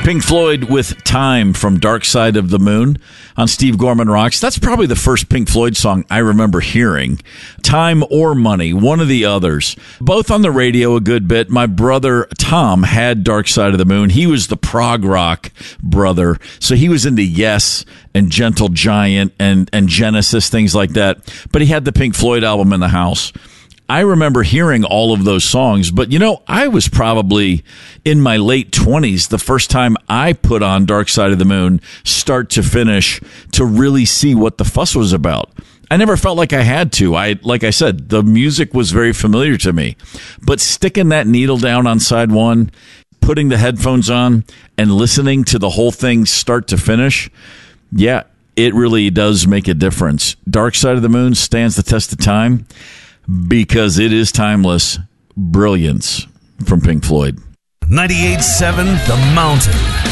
Pink Floyd with Time from Dark Side of the Moon on Steve Gorman Rocks. That's probably the first Pink Floyd song I remember hearing. Time or Money, one of the others. Both on the radio a good bit. My brother Tom had Dark Side of the Moon. He was the prog rock brother. So he was into Yes and Gentle Giant and Genesis, things like that. But he had the Pink Floyd album in the house. I remember hearing all of those songs, but I was probably in my late 20s the first time I put on Dark Side of the Moon, start to finish, to really see what the fuss was about. I never felt like I had to. Like I said, the music was very familiar to me, but sticking that needle down on side one, putting the headphones on and listening to the whole thing start to finish, yeah, it really does make a difference. Dark Side of the Moon stands the test of time, because it is timeless brilliance from Pink Floyd. 98.7 The Mountain.